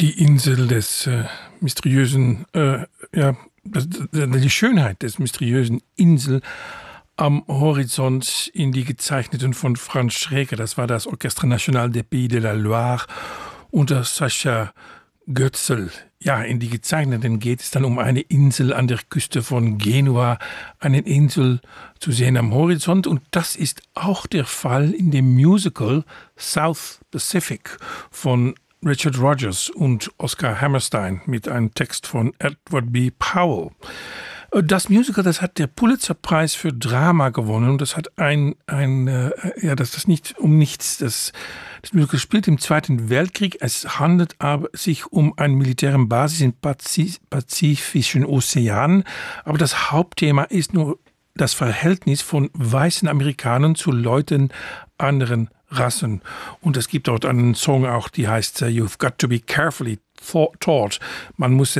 Die Insel des mysteriösen, die Schönheit des mysteriösen Insel am Horizont in die Gezeichneten von Franz Schreker. Das war das Orchestre National des Pays de la Loire unter Sascha Götzl. Ja, in die Gezeichneten geht es dann um eine Insel an der Küste von Genua, eine Insel zu sehen am Horizont. Und das ist auch der Fall in dem Musical South Pacific von Richard Rodgers und Oscar Hammerstein mit einem Text von Edward B. Powell. Das Musical, das hat der Pulitzer-Preis für Drama gewonnen und das hat das ist nicht um nichts. Das Musical spielt im Zweiten Weltkrieg. Es handelt aber sich um eine militäre Basis im Pazifischen Ozean. Aber das Hauptthema ist nur das Verhältnis von weißen Amerikanern zu Leuten anderen Rassen. Und es gibt dort einen Song auch, die heißt You've Got to Be Carefully Taught. Man muss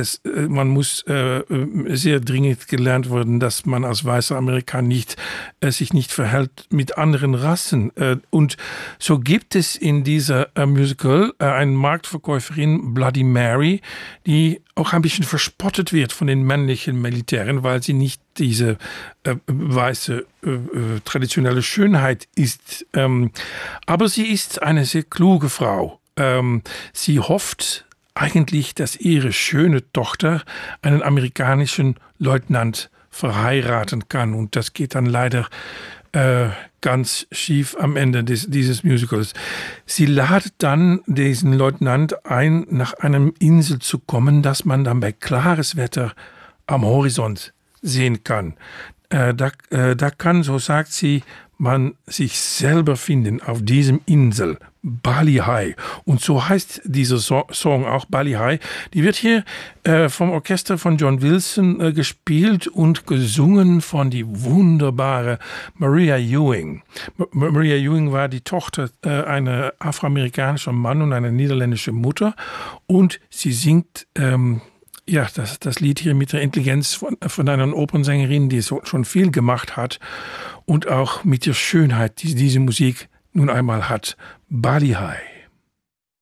sehr dringend gelernt werden, dass man als weißer Amerikaner sich nicht verhält mit anderen Rassen. Und so gibt es in dieser Musical eine Marktverkäuferin, Bloody Mary, die auch ein bisschen verspottet wird von den männlichen Militären, weil sie nicht diese weiße traditionelle Schönheit ist. Aber sie ist eine sehr kluge Frau. Sie hofft eigentlich, dass ihre schöne Tochter einen amerikanischen Leutnant verheiraten kann. Und das geht dann leider ganz schief am Ende dieses Musicals. Sie ladet dann diesen Leutnant ein, nach einer Insel zu kommen, dass man dann bei klares Wetter am Horizont sehen kann. Da kann, so sagt sie, man sich selber finden auf diesem Insel, Bali High. Und so heißt dieser Song auch, Bali High. Die wird hier vom Orchester von John Wilson gespielt und gesungen von die wunderbare Maria Ewing. Maria Ewing war die Tochter einer afroamerikanischen Mann und einer niederländischen Mutter. Und sie singt das Lied hier mit der Intelligenz von einer Opernsängerin, die schon viel gemacht hat und auch mit der Schönheit, die diese Musik nun einmal hat. Bali High.